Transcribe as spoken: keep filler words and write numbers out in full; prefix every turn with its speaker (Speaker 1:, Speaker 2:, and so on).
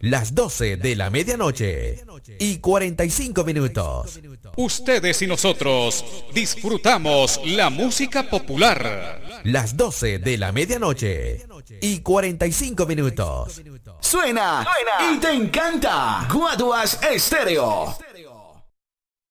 Speaker 1: las doce de la medianoche y cuarenta y cinco minutos.
Speaker 2: Ustedes y nosotros disfrutamos la música popular.
Speaker 1: Las doce de la medianoche y cuarenta y cinco minutos.
Speaker 3: Suena, Suena y te encanta. Guaduas Estéreo.